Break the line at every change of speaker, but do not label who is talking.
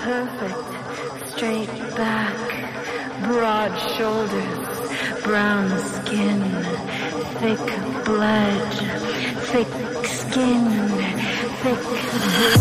perfect, straight back, broad shoulders, brown skin, thick blood, thick skin, thick blood.